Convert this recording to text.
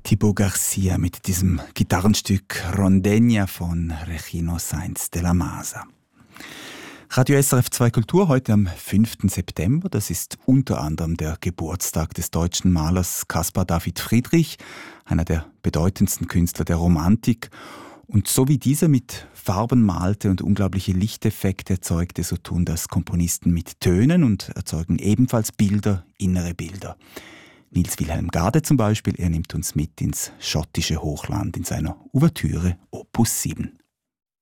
Thibaut Garcia mit diesem Gitarrenstück Rondegna von Regino Sainz de la Maza. Radio SRF 2 Kultur heute am 5. September. Das ist unter anderem der Geburtstag des deutschen Malers Caspar David Friedrich, einer der bedeutendsten Künstler der Romantik. Und so wie dieser mit Farben malte und unglaubliche Lichteffekte erzeugte, so tun das Komponisten mit Tönen und erzeugen ebenfalls Bilder, innere Bilder. Niels Wilhelm Gade zum Beispiel, er nimmt uns mit ins schottische Hochland in seiner Ouvertüre Opus 7.